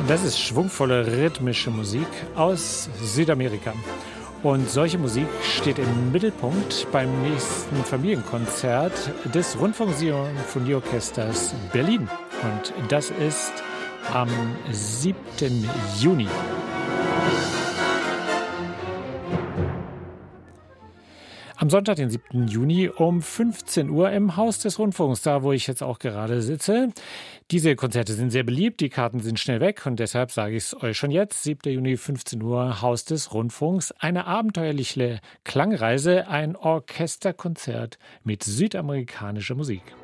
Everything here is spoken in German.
Das ist schwungvolle rhythmische Musik aus Südamerika. Und solche Musik steht im Mittelpunkt beim nächsten Familienkonzert des Rundfunksinfonieorchesters Berlin. Und das ist am 7. Juni. Am Sonntag, den 7. Juni um 15 Uhr im Haus des Rundfunks, da wo ich jetzt auch gerade sitze. Diese Konzerte sind sehr beliebt, die Karten sind schnell weg und deshalb sage ich es euch schon jetzt. 7. Juni, 15 Uhr, Haus des Rundfunks. Eine abenteuerliche Klangreise, ein Orchesterkonzert mit südamerikanischer Musik.